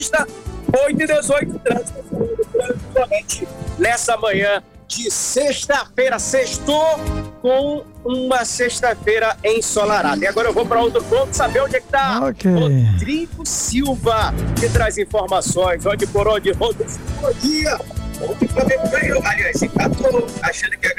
8h18, trânsito somente nessa manhã de sexta-feira, sextou com uma sexta-feira ensolarada. E agora eu vou para outro ponto, saber onde é que tá Rodrigo Silva, que traz informações, onde por onde, Rodrigo, bom dia. Ontem o Flamengo ganhou, aliás, empatou, achando que ia